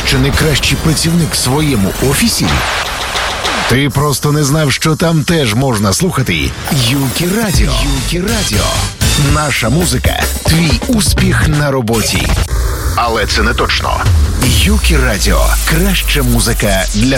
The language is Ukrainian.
ще не кращий працівник в своєму офісі? Ти просто не знав, що там теж можна слухати Юкі Радіо. Юкі Радіо. Наша музика – твій успіх на роботі. Але це не точно. Юкі Радіо – краща музика для